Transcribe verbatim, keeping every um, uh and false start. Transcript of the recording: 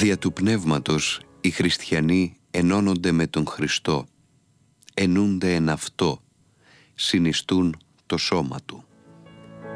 Δια του Πνεύματος οι χριστιανοί ενώνονται με τον Χριστό, ενούνται εν αυτό, συνιστούν το σώμα Του.